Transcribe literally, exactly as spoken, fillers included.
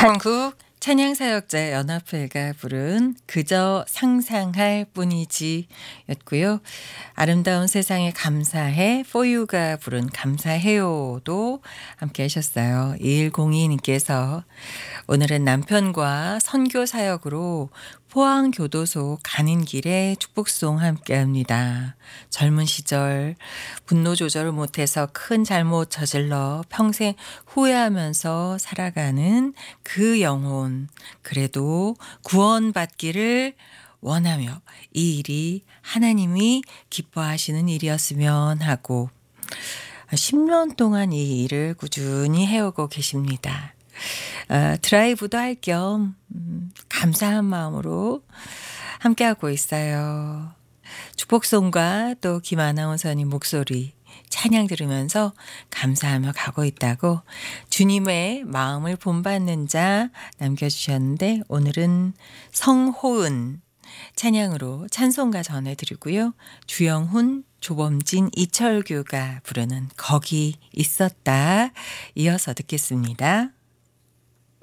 한국 찬양사역자 연합회가 부른 그저 상상할 뿐이지 였고요. 아름다운 세상에 감사해 for you가 부른 감사해요도 함께 하셨어요. 이일공이 님께서 오늘은 남편과 선교 사역으로 포항교도소 가는 길에 축복송 함께 합니다. 젊은 시절 분노 조절을 못해서 큰 잘못 저질러 평생 후회하면서 살아가는 그 영혼, 그래도 구원받기를 원하며 이 일이 하나님이 기뻐하시는 일이었으면 하고 십 년 동안 이 일을 꾸준히 해오고 계십니다. 어, 드라이브도 할 겸 음, 감사한 마음으로 함께하고 있어요. 축복송과 또 김아나운서님 목소리 찬양 들으면서 감사하며 가고 있다고 주님의 마음을 본받는 자 남겨주셨는데, 오늘은 성호은 찬양으로 찬송가 전해드리고요. 주영훈, 조범진, 이철규가 부르는 거기 있었다 이어서 듣겠습니다.